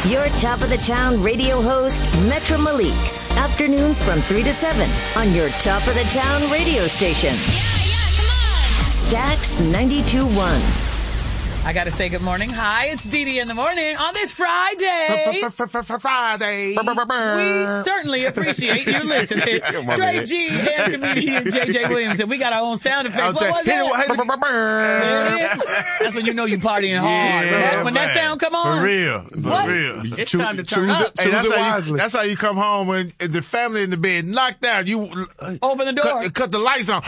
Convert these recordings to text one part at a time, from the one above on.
Your top of the town radio host, Metro Malik. Afternoons from 3 to 7 on your top of the town radio station. Yeah, come on. Stax 92.1. I got to say good morning. Hi, it's Dee Dee in the morning on this Friday. Friday. We certainly appreciate you listening. Trey G and comedian JJ Williams, and we got our own sound effects. What was that? There it is. That's when you know you're partying hard. Yeah, when that sound come on. For real. What? For real. It's time to turn up. Hey, that's how you come home and the family in the bed knocked out. You open the door. Cut the lights on.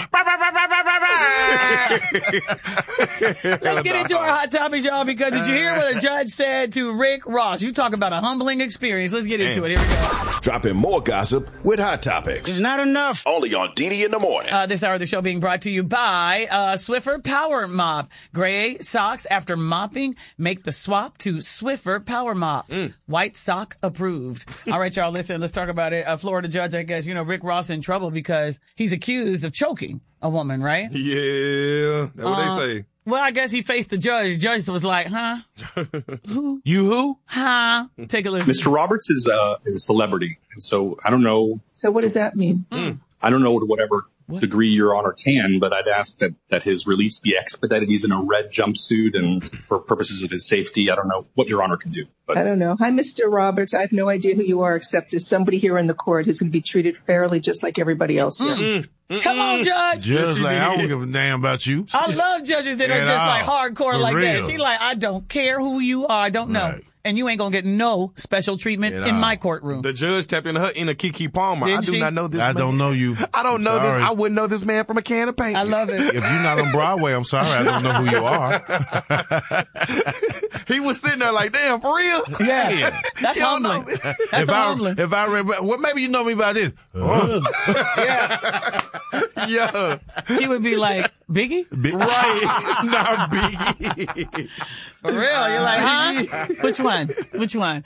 Let's get into our hot topics, y'all, because did you hear what a judge said to Rick Ross? You talk about a humbling experience. Let's get into it. Here we go. Dropping more gossip with Hot Topics. It's not enough. Only on Dee Dee in the morning. This hour of the show being brought to you by Swiffer Power Mop. Gray socks after mopping make the swap to Swiffer Power Mop. White sock approved. All right, y'all, listen. Let's talk about it. A Florida judge, I guess, Rick Ross in trouble because he's accused of choking a woman, right? Yeah, that's what they say. Well, I guess he faced the judge. The judge was like, huh? Who? You who? Huh? Take a listen. Mr. Roberts is a celebrity. And so I don't know. So what does that mean? I don't know to whatever degree Your Honor can, but I'd ask that his release be expedited. He's in a red jumpsuit, and for purposes of his safety, I don't know what Your Honor can do. But I don't know. Hi, Mr. Roberts. I have no idea who you are, except as somebody here in the court who's going to be treated fairly just like everybody else here. Come on, Judge. Just like, I don't give a damn about you. I love judges that are just like hardcore For like real. that. She like, I don't care who you are. I don't know. Right. And you ain't going to get no special treatment in my courtroom. The judge tapped into her inner Kiki Palmer. Didn't I do she? not know this I man. don't know you. I don't know this. Sorry. I wouldn't know this man from a can of paint. I love it. If you're not on Broadway, I'm sorry. I don't know who you are. He was sitting there like, damn, for real? Yeah. That's You don't know humbling. me. That's humbling. If I read, well, maybe you know me by this. Yeah. She would be like, Biggie? Right. Not Biggie. For real? You're like, huh? Which one?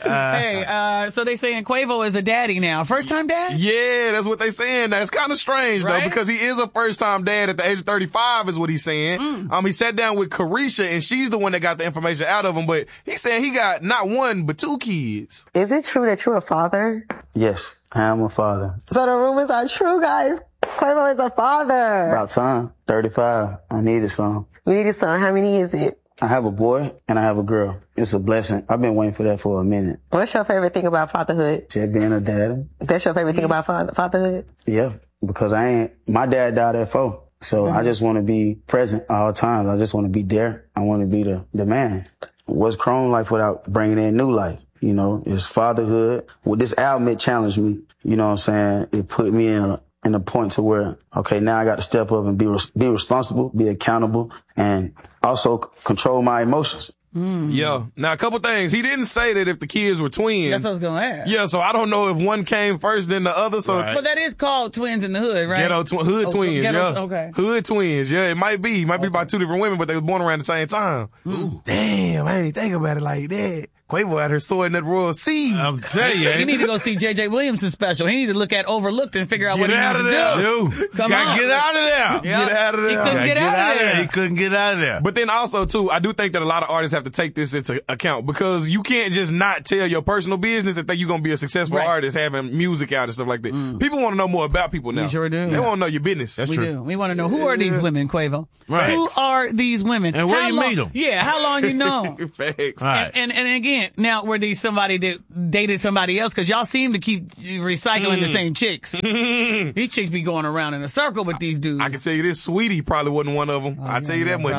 Hey, so they saying Quavo is a daddy now. First time dad? Yeah, that's what they saying. That's kind of strange, Right? though, because he is a first-time dad at the age of 35 is what he's saying. He sat down with Carisha, and she's the one that got the information out of him, but he's saying he got not one, but 2 kids. Is it true that you're a father? Yes, I am a father. So the rumors are true, guys. Quavo is a father. About time. 35. I needed some. We need a son. How many is it? I have a boy and I have a girl. It's a blessing. I've been waiting for that for a minute. What's your favorite thing about fatherhood? Just being a dad. That's your favorite thing about fatherhood? Yeah, because my dad died at 4. So I just want to be present all times. I just want to be there. I want to be the man. What's Chrome life without bringing in new life? It's fatherhood. With this album, it challenged me. You know what I'm saying? It put me in a point to where, okay, now I got to step up and be responsible, be accountable, and also control my emotions. Yeah. Now, a couple things. He didn't say that if the kids were twins. That's what I was going to ask. Yeah, so I don't know if one came first than the other. So But that is called twins in the hood, right? Hood twins, ghetto, yeah. Okay. Hood twins, yeah. It might be. It might be by 2 different women, but they were born around the same time. Damn, I didn't think about it like that. Quavo out here sowing that royal seed. I'm telling you. You need to go see JJ Williams' special. He need to look at Overlooked and figure out what he Get out needs of to there. do. Dude, Come gotta on. get out of there. Yeah. Get out of there. He couldn't Gotta get out of there. He couldn't get out of there. But then also, too, I do think that a lot of artists have to take this into account because you can't just not tell your personal business and think you're going to be a successful artist having music out and stuff like that. People want to know more about people now. We sure do. They want to know your business. That's We true. do. We want to know, who are these women, Quavo? Right. Who are these women? And where How you long- meet them? Yeah, how long you know? Facts. Right. And again, now were these somebody that dated somebody else? Because y'all seem to keep recycling the same chicks. These chicks be going around in a circle with these dudes. I can tell you this, Sweetie probably wasn't one of them. I'll tell you that much.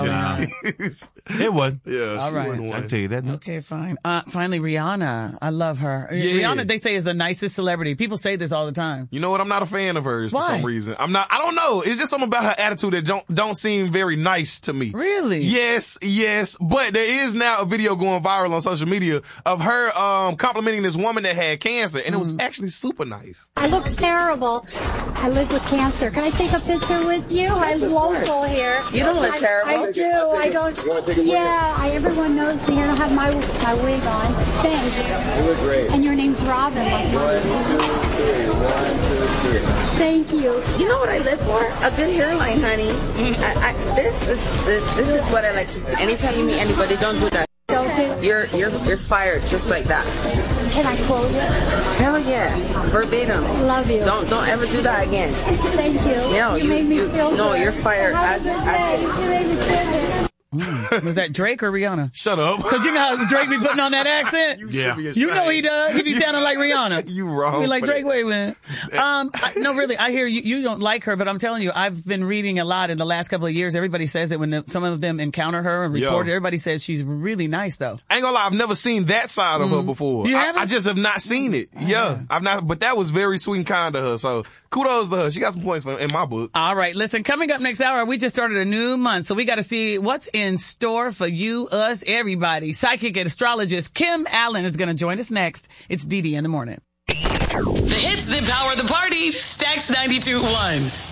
It wasn't. Yeah, All she right. wasn't I one. can tell you that. Okay, fine. Finally, Rihanna. I love her. Yeah. Rihanna, they say, is the nicest celebrity. People say this all the time. You know what? I'm not a fan of hers Why? for some reason. I don't know. It's just something about her attitude that don't seem very nice to me. Really? Yes. But there is now a video going viral on social media of her complimenting this woman that had cancer, and it was actually super nice. I look terrible. I live with cancer. Can I take a picture with you? I'm local here. You don't look terrible. I do. I don't. Everyone knows me. I don't have my wig on. Thanks. You look great. And your name's Robin. Like 1, 2, 3. 1, 2, 3. Thank you. You know what I live for? A good hairline, honey. This is what I like to see. Anytime you meet anybody, don't do that. Don't too. You're fired just like that. Can I quote it? Hell yeah, verbatim. Love you. Don't ever do that again. Thank you. No, you made me feel no, good. you're fired. Have a good day. You made me feel good. Was that Drake or Rihanna? Shut up. Because you know how Drake be putting on that accent? Yeah. You know he does. He be sounding like Rihanna. You wrong. Be like, for Drake, that. wait a minute. No, really, I hear you. You don't like her, but I'm telling you, I've been reading a lot in the last couple of years. Everybody says that when some of them encounter her and report her, everybody says she's really nice, though. I ain't gonna lie, I've never seen that side of her before. You haven't? I just have not seen it. Yeah, I've not, but that was very sweet and kind of her. So kudos to her. She got some points in my book. All right, listen, coming up next hour, we just started a new month, so we got to see what's in store for you, us, everybody. Psychic and astrologist Kim Allen is going to join us next. It's DD in the morning. The hits that power the party. Stax 92.1.